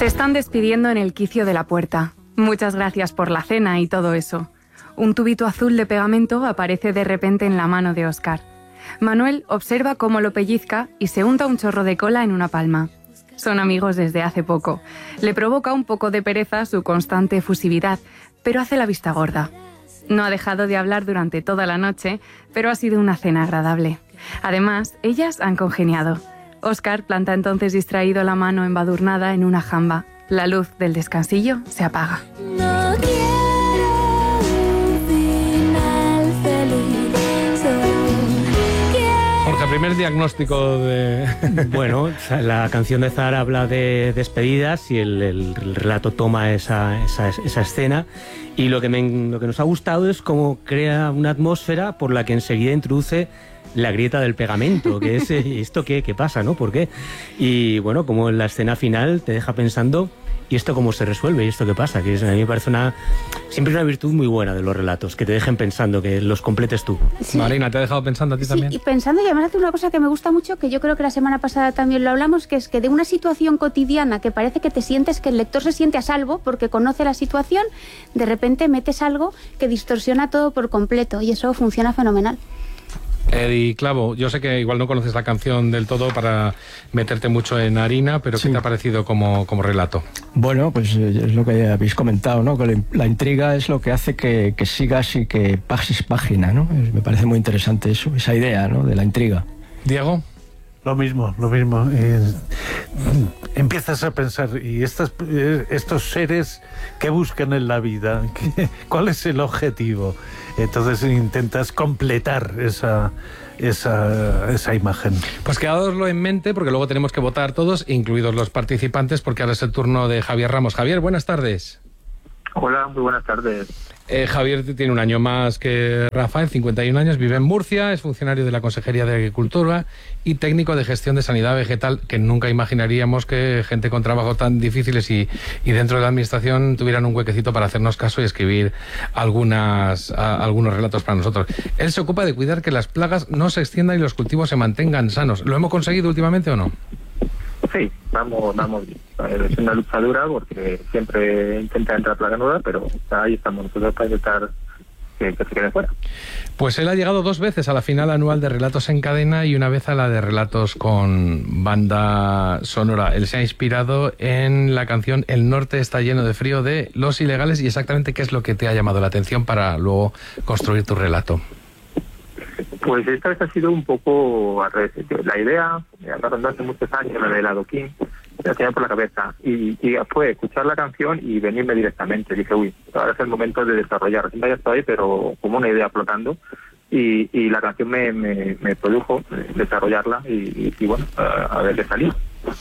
están despidiendo en el quicio de la puerta. Muchas gracias por la cena y todo eso. Un tubito azul de pegamento aparece de repente en la mano de Óscar. Manuel observa cómo lo pellizca y se unta un chorro de cola en una palma. Son amigos desde hace poco. Le provoca un poco de pereza su constante efusividad, pero hace la vista gorda. No ha dejado de hablar durante toda la noche, pero ha sido una cena agradable. Además, ellas han congeniado. Óscar planta entonces distraído la mano embadurnada en una jamba. La luz del descansillo se apaga. No quiero un final feliz, Jorge, primer diagnóstico de... Bueno, la canción de Zahara habla de despedidas y el relato toma esa escena, y lo que nos ha gustado es cómo crea una atmósfera por la que enseguida introduce la grieta del pegamento, que es esto qué pasa, ¿no? ¿Por qué? Y bueno, como en la escena final te deja pensando, ¿y esto cómo se resuelve? ¿Y esto qué pasa? Que a mí me parece siempre una virtud muy buena de los relatos, que te dejen pensando, que los completes tú. Sí. Marina, ¿te ha dejado pensando a ti también? Y pensando, y además hace una cosa que me gusta mucho, que yo creo que la semana pasada también lo hablamos, que es que de una situación cotidiana que parece que te sientes, que el lector se siente a salvo porque conoce la situación, de repente metes algo que distorsiona todo por completo, y eso funciona fenomenal. Eddie Clavo, yo sé que igual no conoces la canción del todo para meterte mucho en harina, pero sí. ¿Qué te ha parecido como relato? Bueno, pues es lo que habéis comentado, ¿no? Que la intriga es lo que hace que sigas y que pases página, ¿no? Me parece muy interesante eso, esa idea, ¿no? De la intriga. Diego. Lo mismo. Empiezas a pensar, ¿y estos seres qué buscan en la vida? ¿Cuál es el objetivo? Entonces intentas completar esa imagen. Pues quedadoslo en mente, porque luego tenemos que votar todos, incluidos los participantes, porque ahora es el turno de Javier Ramos. Javier, buenas tardes. Hola, muy buenas tardes. Javier tiene un año más que Rafael, 51 años, vive en Murcia, es funcionario de la Consejería de Agricultura y técnico de gestión de sanidad vegetal, que nunca imaginaríamos que gente con trabajos tan difíciles y dentro de la administración tuvieran un huequecito para hacernos caso y escribir algunos relatos para nosotros. Él se ocupa de cuidar que las plagas no se extiendan y los cultivos se mantengan sanos. ¿Lo hemos conseguido últimamente o no? Sí, vamos bien. Es una lucha dura porque siempre intenta entrar plaga nueva, pero ahí estamos nosotros para intentar que se quede fuera. Pues él ha llegado 2 veces a la final anual de Relatos en Cadena y una vez a la de Relatos con banda sonora. Él se ha inspirado en la canción El norte está lleno de frío de Los Ilegales. Y exactamente qué es lo que te ha llamado la atención para luego construir tu relato. Pues esta vez ha sido un poco al revés. La idea, me hablaron hace muchos años, la del adoquín, la tenía por la cabeza. Y fue escuchar la canción y venirme directamente. Dije, ahora es el momento de desarrollar. Siempre ya estoy, pero como una idea flotando. Y la canción me produjo desarrollarla y bueno, a ver qué salió.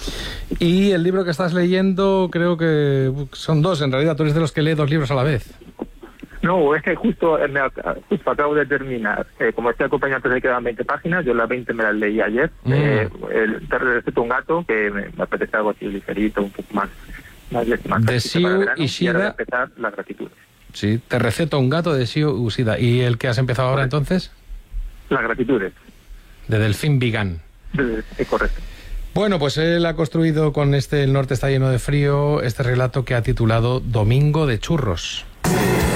Y el libro que estás leyendo, creo que son 2, en realidad. Tú eres de los que lee 2 libros a la vez. No, es que justo acabo de terminar. Como este acompañante se quedan 20 páginas, yo las 20 me las leí ayer. Te receto un gato, que me apetece algo así ligerito, un poco más de Siu Ishida. Y ahora empezar las gratitudes. Sí, te receto un gato de Siu Ishida. ¿Y el que has empezado ahora entonces? Las gratitudes. De Delfín Vigan. Correcto. Bueno, pues él ha construido con El norte está lleno de frío este relato que ha titulado Domingo de Churros.